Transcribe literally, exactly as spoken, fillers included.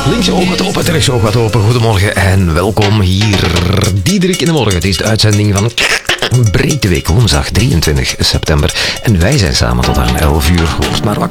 Links je oog wat open, rechts je oog wat open. Goedemorgen en welkom hier. Diederik in de morgen. Het is de uitzending van Breedteweek, woensdag drieëntwintig september. En wij zijn samen tot aan elf uur. Hoort maar wakker.